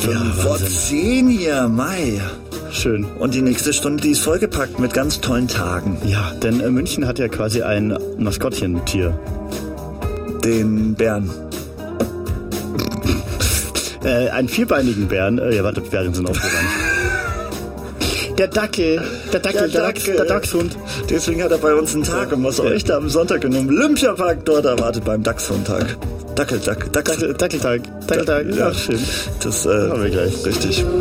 Stunden vor 10 hier, Mai. Schön. Und die nächste Stunde, die ist vollgepackt mit ganz tollen Tagen. Ja, denn München hat ja quasi ein Maskottchentier. Den Bären. Einen vierbeinigen Bären. Ja, warte, Bären sind aufgerannt. Der Dackel. Der Dachshund. Deswegen hat er bei uns einen Tag und was euch da am Sonntag in einem Olympiapark dort erwartet beim Dachshundtag. Dackeltag. Dackeltag. Ja, schön. Das haben wir gleich. Richtig.